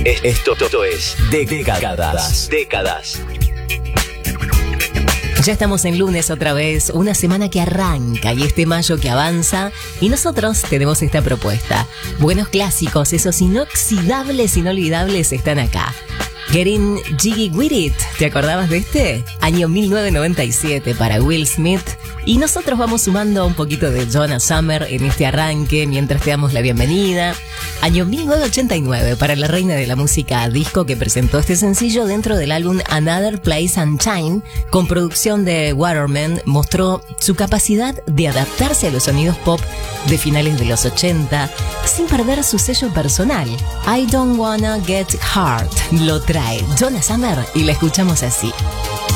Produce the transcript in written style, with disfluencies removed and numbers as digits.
Esto es Décadas. Ya estamos en lunes otra vez, una semana que arranca y este mayo que avanza, y nosotros tenemos esta propuesta. Buenos clásicos, esos inoxidables, inolvidables, están acá. Getting Jiggy With It, ¿te acordabas de este? Año 1997 para Will Smith. Y nosotros vamos sumando un poquito de Donna Summer en este arranque mientras te damos la bienvenida. Año 1989 para la reina de la música disco que presentó este sencillo dentro del álbum Another Place and Time, con producción de Waterman, mostró su capacidad de adaptarse a los sonidos pop de finales de los 80 sin perder su sello personal. I Don't Wanna Get Hurt lo trae Donna Summer y la escuchamos así.